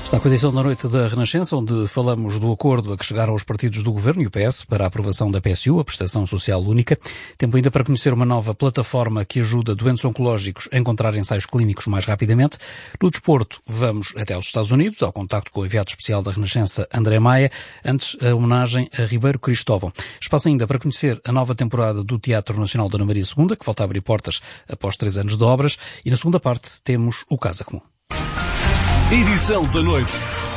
Está com a edição da noite da Renascença, onde falamos do acordo a que chegaram os partidos do Governo e o PS para a aprovação da PSU, a Prestação Social Única. Tempo ainda para conhecer uma nova plataforma que ajuda doentes oncológicos a encontrar ensaios clínicos mais rapidamente. No desporto, vamos até aos Estados Unidos, ao contacto com o enviado especial da Renascença, André Maia. Antes, a homenagem a Ribeiro Cristóvão. Espaço ainda para conhecer a nova temporada do Teatro Nacional Dona Maria II, que volta a abrir portas após 3 anos de obras. E na segunda parte temos o Casa Comum. Edição da noite.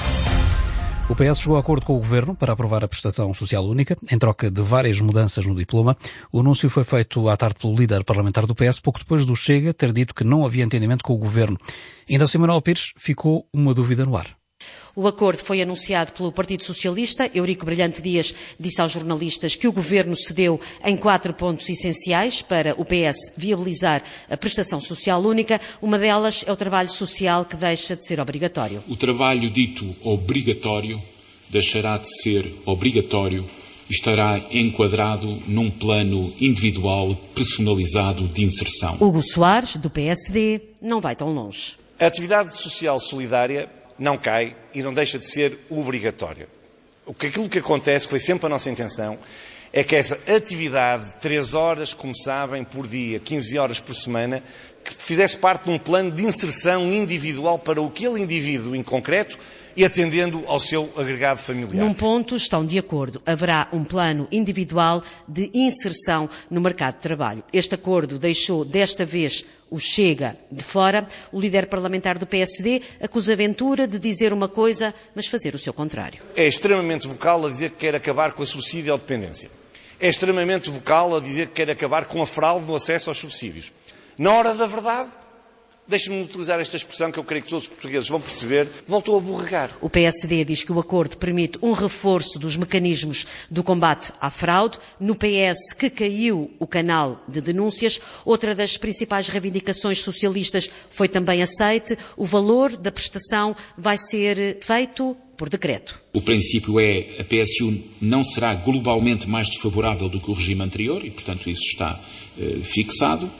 O PS chegou a acordo com o Governo para aprovar a Prestação Social Única, em troca de várias mudanças no diploma. O anúncio foi feito à tarde pelo líder parlamentar do PS, pouco depois do Chega ter dito que não havia entendimento com o Governo. Ainda assim, Manuel Pires, ficou uma dúvida no ar. O acordo foi anunciado pelo Partido Socialista. Eurico Brilhante Dias disse aos jornalistas que o Governo cedeu em 4 pontos essenciais para o PS viabilizar a prestação social única. Uma delas é o trabalho social, que deixa de ser obrigatório. O trabalho dito obrigatório deixará de ser obrigatório e estará enquadrado num plano individual personalizado de inserção. Hugo Soares, do PSD, não vai tão longe. A atividade social solidária não cai e não deixa de ser obrigatória. Aquilo que acontece, que foi sempre a nossa intenção, é que essa atividade, 3 horas, como sabem, por dia, 15 horas por semana, que fizesse parte de um plano de inserção individual para aquele indivíduo em concreto e atendendo ao seu agregado familiar. Num ponto estão de acordo. Haverá um plano individual de inserção no mercado de trabalho. Este acordo deixou, desta vez, o Chega de fora. O líder parlamentar do PSD acusa Ventura de dizer uma coisa, mas fazer o seu contrário. É extremamente vocal a dizer que quer acabar com a subsídio-dependência. É extremamente vocal a dizer que quer acabar com a fraude no acesso aos subsídios. Na hora da verdade, deixe-me utilizar esta expressão que eu creio que todos os portugueses vão perceber, voltou a borregar. O PSD diz que o acordo permite um reforço dos mecanismos do combate à fraude. No PS, que caiu o canal de denúncias. Outra das principais reivindicações socialistas foi também aceite. O valor da prestação vai ser feito por decreto. O princípio é a PSU não será globalmente mais desfavorável do que o regime anterior e, portanto, isso está fixado.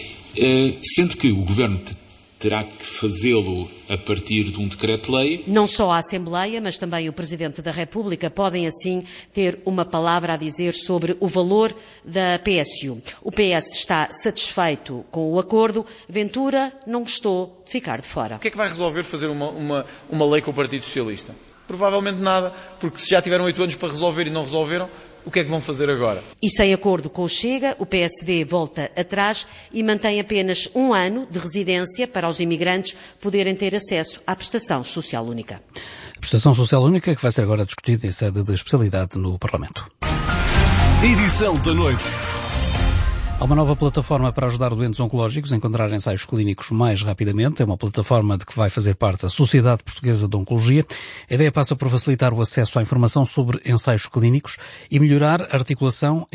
Sendo que o Governo terá que fazê-lo a partir de um decreto-lei. Não só a Assembleia, mas também o Presidente da República podem, assim, ter uma palavra a dizer sobre o valor da PSU. O PS está satisfeito com o acordo. Ventura não gostou de ficar de fora. O que é que vai resolver fazer uma lei com o Partido Socialista? Provavelmente nada, porque se já tiveram 8 anos para resolver e não resolveram, o que é que vão fazer agora? E sem acordo com o Chega, o PSD volta atrás e mantém apenas 1 ano de residência para os imigrantes poderem ter acesso à Prestação Social Única. A Prestação Social Única que vai ser agora discutida em sede de especialidade no Parlamento. Edição da noite. Há uma nova plataforma para ajudar doentes oncológicos a encontrar ensaios clínicos mais rapidamente. É uma plataforma de que vai fazer parte a Sociedade Portuguesa de Oncologia. A ideia passa por facilitar o acesso à informação sobre ensaios clínicos e melhorar a articulação